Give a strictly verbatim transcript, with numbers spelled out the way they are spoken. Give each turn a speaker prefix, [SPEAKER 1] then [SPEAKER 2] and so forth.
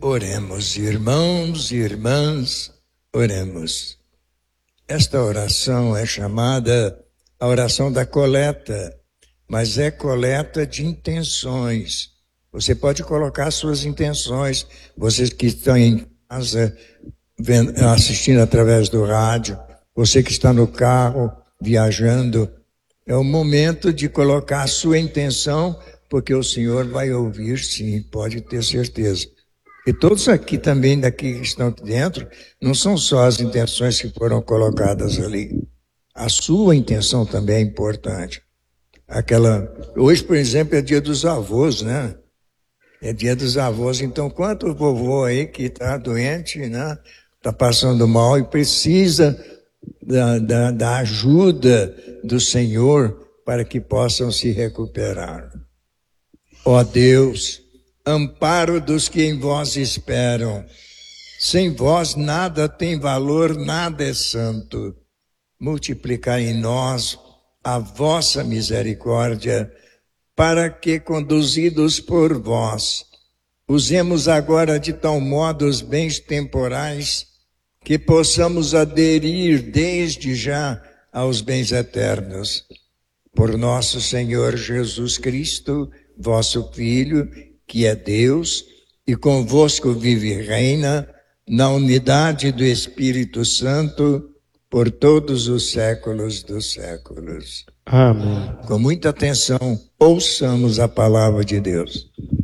[SPEAKER 1] Oremos, irmãos e irmãs, oremos. Esta oração é chamada a oração da coleta, mas é coleta de intenções. Você pode colocar suas intenções, vocês que estão em casa vendo, assistindo através do rádio, você que está no carro, viajando, é o momento de colocar a sua intenção, porque o Senhor vai ouvir sim, pode ter certeza. E todos aqui também, daqui que estão aqui dentro, não são só as intenções que foram colocadas ali. A sua intenção também é importante. Aquela, hoje, por exemplo, é dia dos avós, né? É dia dos avós. Então, quanto vovô aí que está doente, né? Está passando mal e precisa da, da, da ajuda do Senhor para que possam se recuperar. Ó Deus, amparo dos que em vós esperam. Sem vós nada tem valor, nada é santo. Multiplicai em nós a vossa misericórdia, para que, conduzidos por vós, usemos agora de tal modo os bens temporais que possamos aderir desde já aos bens eternos. Por nosso Senhor Jesus Cristo, vosso Filho, que é Deus, e convosco vive e reina, na unidade do Espírito Santo, por todos os séculos dos séculos.
[SPEAKER 2] Amém.
[SPEAKER 1] Com muita atenção, ouçamos a palavra de Deus.